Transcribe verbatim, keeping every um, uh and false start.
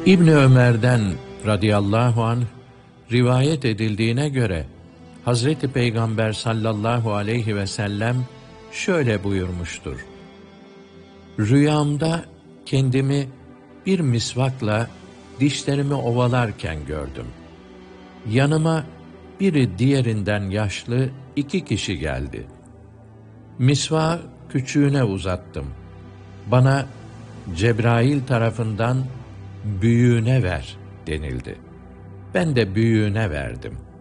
İbni Ömer'den radıyallahu anh rivayet edildiğine göre Hazreti Peygamber sallallahu aleyhi ve sellem şöyle buyurmuştur: Rüyamda kendimi bir misvakla dişlerimi ovalarken gördüm. Yanıma biri diğerinden yaşlı iki kişi geldi. Misvağı küçüğüne uzattım. Bana Cebrail tarafından büyüğüne ver denildi. Ben de büyüğüne verdim.